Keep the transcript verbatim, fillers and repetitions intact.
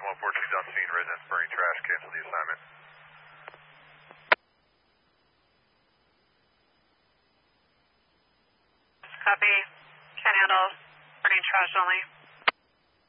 one four two on scene, residents burning trash, cancel the assignment. Copy. Can handle burning trash only.